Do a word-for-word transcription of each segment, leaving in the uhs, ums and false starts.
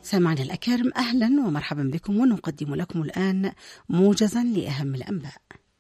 سامعنا الأكارم، أهلا ومرحبا بكم، ونقدم لكم الآن موجزا لأهم الأنباء.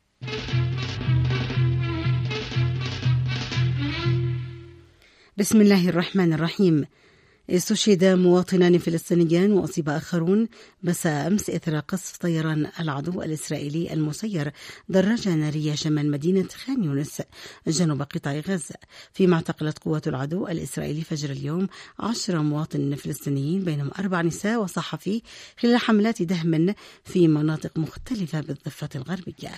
بسم الله الرحمن الرحيم. استشهد مواطنان فلسطينيان وأصيب آخرون مساء أمس إثر قصف طيران العدو الإسرائيلي المسير دراجة نارية شمال مدينة خان يونس جنوب قطاع غزة، فيما اعتقلت قوات العدو الإسرائيلي فجر اليوم عشرة مواطنين فلسطينيين بينهم أربع نساء وصحفي خلال حملات دهم في مناطق مختلفة بالضفة الغربية.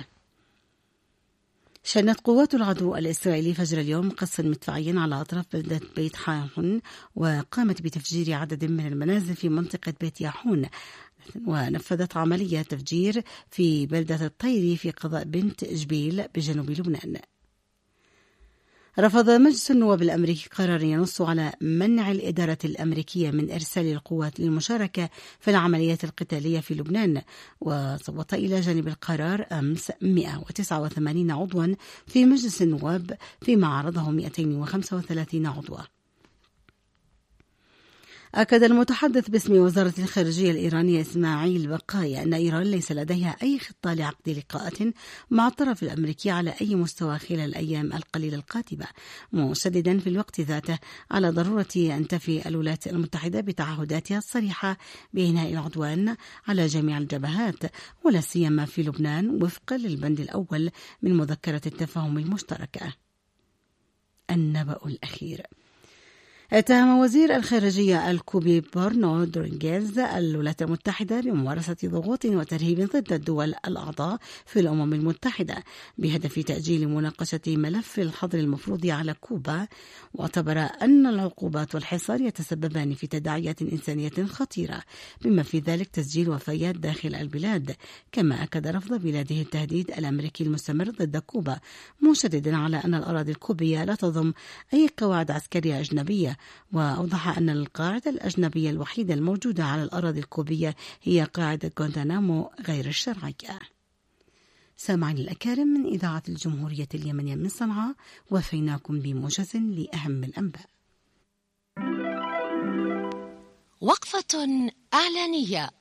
شنت قوات العدو الإسرائيلي فجر اليوم قصفا مدفعيا على أطراف بلدة بيت حاحون، وقامت بتفجير عدد من المنازل في منطقة بيت ياحون، ونفذت عملية تفجير في بلدة الطيري في قضاء بنت جبيل بجنوب لبنان. رفض مجلس النواب الأمريكي قرار ينص على منع الإدارة الأمريكية من إرسال القوات للمشاركة في العمليات القتالية في لبنان، وصوت إلى جانب القرار أمس مئة وتسعة وثمانين عضوا في مجلس النواب، فيما عرضه مئتين وخمسة وثلاثين عضوا. أكد المتحدث باسم وزارة الخارجية الإيرانية إسماعيل بقاي أن إيران ليس لديها أي خطة لعقد لقاءات مع الطرف الأمريكي على أي مستوى خلال الأيام القليلة القادمة، مشددا في الوقت ذاته على ضرورة أن تفي الولايات المتحدة بتعهداتها الصريحة بإنهاء العدوان على جميع الجبهات، ولا سيما في لبنان وفقا للبند الأول من مذكرة التفاهم المشتركة. النبأ الأخير. اتهم وزير الخارجية الكوبي بورنو دورينغيز الولايات المتحدة بممارسة ضغوط وترهيب ضد الدول الأعضاء في الأمم المتحدة بهدف تأجيل مناقشة ملف الحظر المفروض على كوبا، واعتبر أن العقوبات والحصار يتسببان في تداعيات إنسانية خطيرة بما في ذلك تسجيل وفيات داخل البلاد، كما أكد رفض بلاده التهديد الأمريكي المستمر ضد كوبا، مشددا على أن الأراضي الكوبية لا تضم أي قواعد عسكرية أجنبية، وأوضح أن القاعدة الأجنبية الوحيدة الموجودة على الأراضي الكوبية هي قاعدة غوانتانامو غير الشرعية. سامعين الأكارم من إذاعة الجمهورية اليمنية من صنعاء، وفيناكم بموجز لأهم الأنباء. وقفة إعلانية.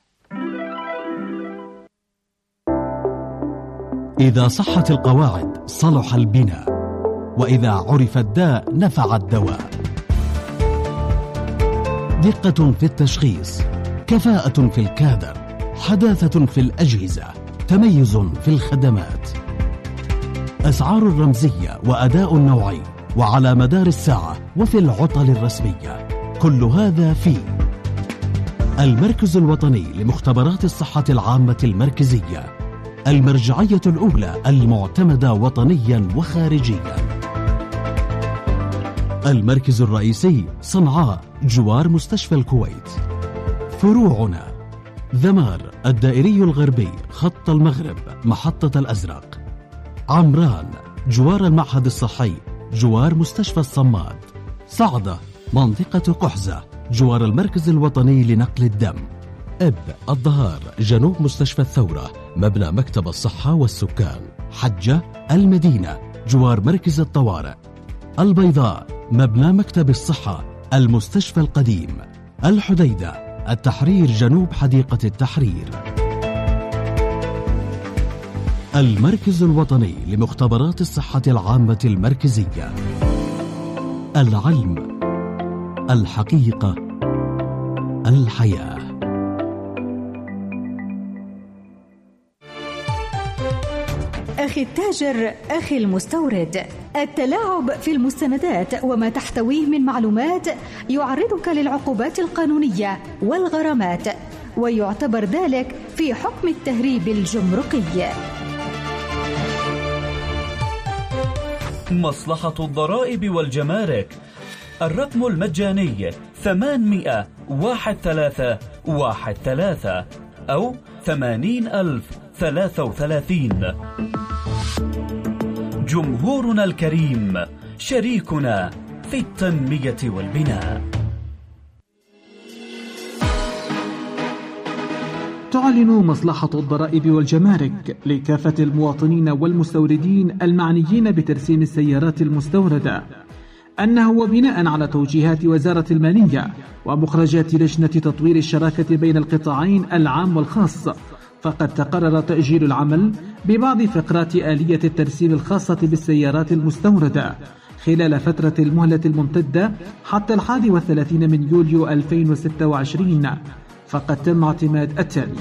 إذا صحت القواعد صلح البناء، وإذا عرف الداء نفع الدواء. دقة في التشخيص، كفاءة في الكادر، حداثة في الأجهزة، تميز في الخدمات، أسعار رمزية وأداء نوعي وعلى مدار الساعة وفي العطل الرسمية. كل هذا في المركز الوطني لمختبرات الصحة العامة المركزية، المرجعية الأولى المعتمدة وطنيا وخارجيا. المركز الرئيسي صنعاء جوار مستشفى الكويت. فروعنا ذمار الدائري الغربي خط المغرب محطة الأزرق، عمران جوار المعهد الصحي جوار مستشفى الصماد، صعدة منطقة قحزة جوار المركز الوطني لنقل الدم، إب الظهار جنوب مستشفى الثورة مبنى مكتب الصحة والسكان، حجة المدينة جوار مركز الطوارئ، البيضاء مبنى مكتب الصحة المستشفى القديم، الحديدة التحرير جنوب حديقة التحرير. المركز الوطني لمختبرات الصحة العامة المركزية. العلم، الحقيقة، الحياة. أخي التاجر، أخي المستورد، التلاعب في المستندات وما تحتويه من معلومات يعرضك للعقوبات القانونية والغرامات، ويعتبر ذلك في حكم التهريب الجمركي. مصلحة الضرائب والجمارك، الرقم المجاني ثمانمائة واحد ثلاثة واحد ثلاثة أو ثمانين ألف ثلاثة وثلاثين. جمهورنا الكريم شريكنا في التنمية والبناء. تعلن مصلحة الضرائب والجمارك لكافة المواطنين والمستوردين المعنيين بترسيم السيارات المستوردة أنه وبناء على توجيهات وزارة المالية ومخرجات لجنة تطوير الشراكة بين القطاعين العام والخاص، فقد تقرر تأجيل العمل ببعض فقرات آلية الترسيم الخاصة بالسيارات المستوردة خلال فترة المهلة الممتدة حتى الحادي والثلاثين من يوليو ألفين وستة وعشرين. فقد تم اعتماد التالي: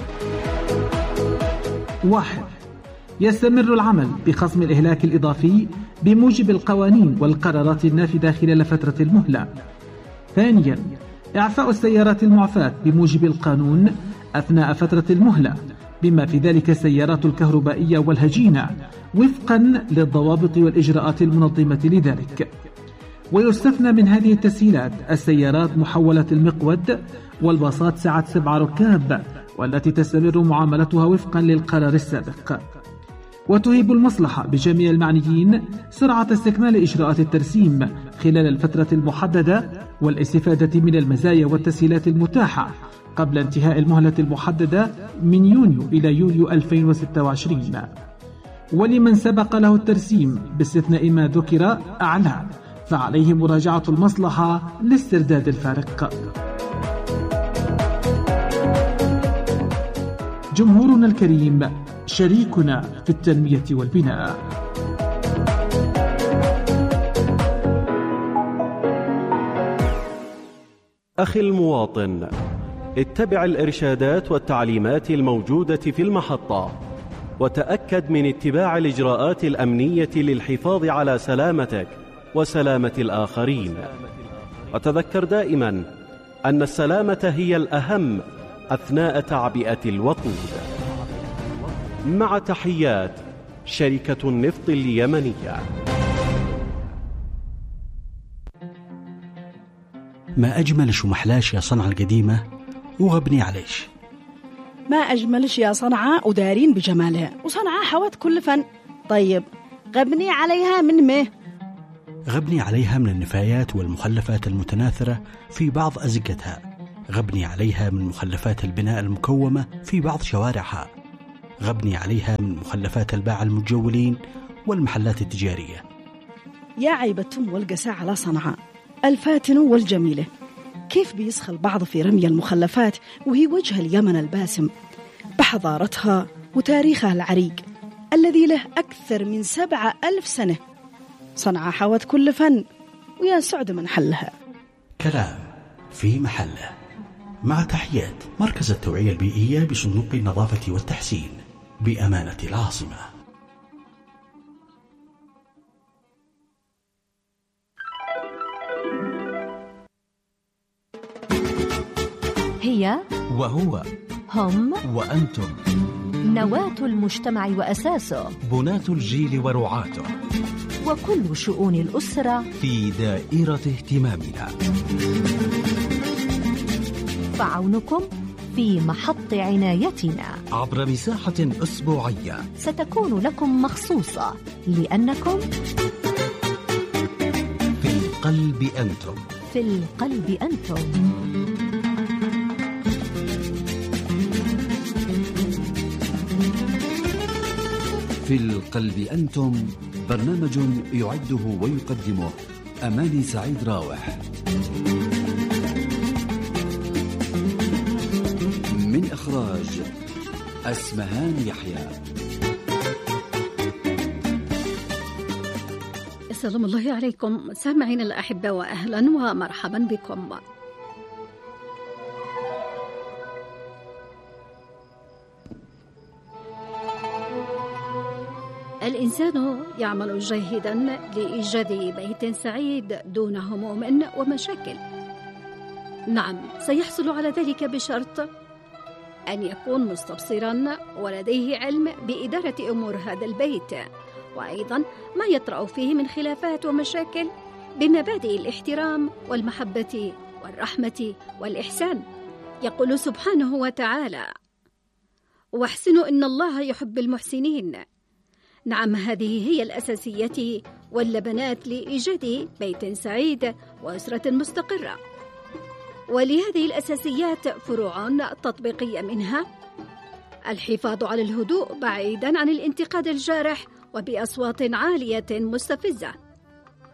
واحد. يستمر العمل بخصم الإهلاك الإضافي بموجب القوانين والقرارات النافذة خلال فترة المهلة. ثانيا، إعفاء السيارات المعفاة بموجب القانون أثناء فترة المهلة، بما في ذلك السيارات الكهربائية والهجينة، وفقا للضوابط والإجراءات المنظمة لذلك. ويستثنى من هذه التسهيلات السيارات محولة المقود والباصات سعة سبع ركاب، والتي تستمر معاملتها وفقا للقرار السابق. وتهيب المصلحة بجميع المعنيين سرعة استكمال إجراءات الترسيم خلال الفترة المحددة والاستفادة من المزايا والتسهيلات المتاحة قبل انتهاء المهلة المحددة من يونيو إلى يوليو ألفين وستة وعشرين. ولمن سبق له الترسيم باستثناء ما ذكر أعلى فعليه مراجعة المصلحة لاسترداد الفارق. جمهورنا الكريم شريكنا في التنمية والبناء. أخي المواطن، اتبع الإرشادات والتعليمات الموجودة في المحطة، وتأكد من اتباع الإجراءات الأمنية للحفاظ على سلامتك وسلامة الآخرين. وتذكر دائما أن السلامة هي الأهم أثناء تعبئة الوقود. مع تحيات شركة النفط اليمنية. ما أجملش ومحلاش يا صنعاء القديمة وغبني عليش. ما أجملش يا صنعاء ودارين بجمالها، وصنعاء حوت كل فن. طيب غبني عليها من ما؟ غبني عليها من النفايات والمخلفات المتناثرة في بعض أزقتها. غبني عليها من مخلفات البناء المكومة في بعض شوارعها. غبني عليها من مخلفات الباعة المتجولين والمحلات التجارية. يا عيبتهم والقساء على صنعاء الفاتن والجميلة، كيف بيسخى البعض في رمي المخلفات وهي وجه اليمن الباسم بحضارتها وتاريخها العريق الذي له أكثر من سبعة ألف سنة. صنعاء حوت كل فن، ويا سعد من حلها. كلام في محله. مع تحيات مركز التوعية البيئية بصندوق النظافة والتحسين بأمانة العاصمة. هي وهو هم وأنتم نواة المجتمع وأساسه، بناة الجيل ورعاته، وكل شؤون الأسرة في دائرة اهتمامنا. فعونكم في محط عنايتنا عبر مساحة أسبوعية ستكون لكم مخصوصة، لأنكم في القلب أنتم. في القلب أنتم. في القلب أنتم، برنامج يعده ويقدمه أماني سعيد راوح. من إخراج أسمهان يحيى. السلام الله عليكم سامعين الأحبة، وأهلا ومرحبا بكم. الإنسان يعمل جاهدا لإيجاد بيت سعيد دون هموم ومشاكل. نعم، سيحصل على ذلك بشرط أن يكون مستبصرا ولديه علم بإدارة أمور هذا البيت، وأيضا ما يطرأ فيه من خلافات ومشاكل بمبادئ الاحترام والمحبة والرحمة والإحسان. يقول سبحانه وتعالى: واحسنوا إن الله يحب المحسنين. نعم، هذه هي الأساسية واللبنات لإيجاد بيت سعيد وأسرة مستقرة. ولهذه الأساسيات فروع تطبيقية، منها الحفاظ على الهدوء بعيداً عن الانتقاد الجارح وبأصوات عالية مستفزة،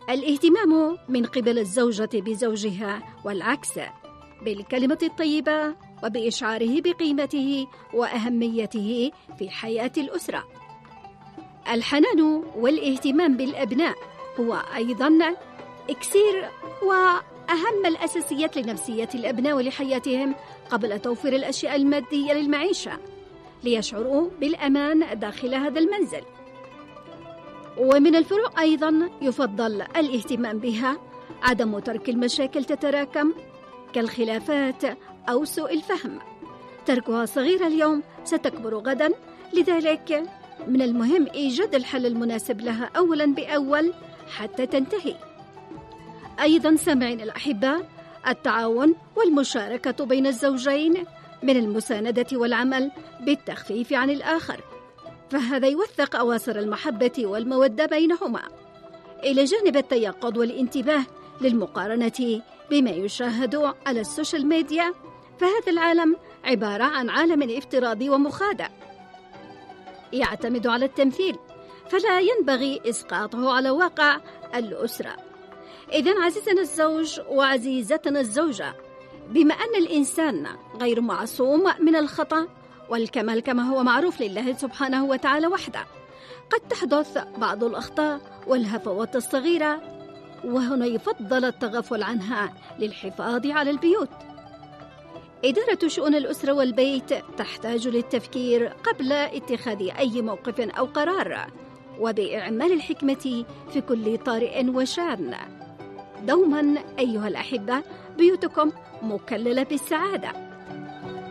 الاهتمام من قبل الزوجة بزوجها والعكس، بالكلمة الطيبة وبإشعاره بقيمته وأهميته في حياة الأسرة. الحنان والاهتمام بالأبناء هو أيضاً إكسير وأهم الأساسيات لنفسية الأبناء ولحياتهم قبل توفير الأشياء المادية للمعيشة، ليشعروا بالأمان داخل هذا المنزل. ومن الفروق أيضاً يفضل الاهتمام بها عدم ترك المشاكل تتراكم كالخلافات أو سوء الفهم. تركها صغيرة اليوم ستكبر غداً، لذلك من المهم إيجاد الحل المناسب لها أولاً بأول حتى تنتهي. أيضاً سامعين الأحباء، التعاون والمشاركة بين الزوجين من المساندة والعمل بالتخفيف عن الآخر، فهذا يوثق أواصر المحبة والمودة بينهما، إلى جانب التيقظ والانتباه للمقارنة بما يشاهد على السوشيال ميديا، فهذا العالم عبارة عن عالم افتراضي ومخادع يعتمد على التمثيل، فلا ينبغي إسقاطه على واقع الأسرة. إذن عزيزنا الزوج وعزيزتنا الزوجة، بما أن الإنسان غير معصوم من الخطأ والكمال كما هو معروف لله سبحانه وتعالى وحده، قد تحدث بعض الأخطاء والهفوات الصغيرة، وهنا يفضل التغافل عنها للحفاظ على البيوت. إدارة شؤون الأسرة والبيت تحتاج للتفكير قبل اتخاذ أي موقف أو قرار، وبإعمال الحكمة في كل طارئ وشان. دوما أيها الأحبة بيوتكم مكللة بالسعادة.